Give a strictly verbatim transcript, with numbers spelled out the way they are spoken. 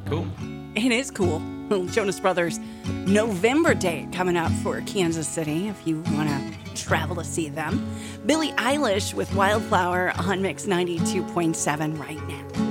Cool. It is cool. Jonas Brothers November date coming up for Kansas City if you want to travel to see them. Billie Eilish with Wildflower on Mix ninety-two point seven right now.